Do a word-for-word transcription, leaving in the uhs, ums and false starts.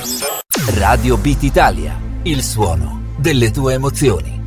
Radio Beat Italia, il suono delle tue emozioni.